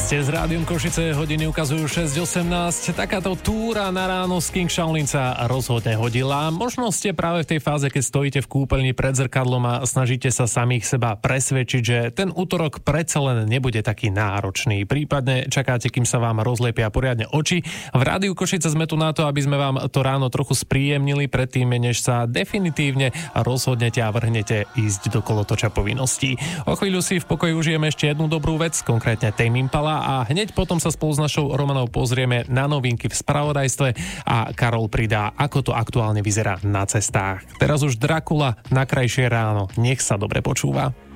Ste s Rádiom Košice, hodiny ukazujú 6:18. Takáto túra na ráno z King Shaolin sa rozhodne hodila. Možno ste práve v tej fáze, keď stojíte v kúpeľni pred zrkadlom a snažíte sa samých seba presvedčiť, že ten útorok predsa len nebude taký náročný. Prípadne čakáte, kým sa vám rozlepia poriadne oči. V Rádiu Košice sme tu na to, aby sme vám to ráno trochu spríjemnili predtým, než sa definitívne rozhodnete a vrhnete ísť do kolotoča povinností. O chvíľu si v pokoji užijeme ešte jednu dobrú vec, konkrétne Tame Impala, a hneď potom sa spolu s našou Romanou pozrieme na novinky v spravodajstve a Karol pridá, ako to aktuálne vyzerá na cestách. Teraz už Dracula na krajšie ráno. Nech sa dobre počúva.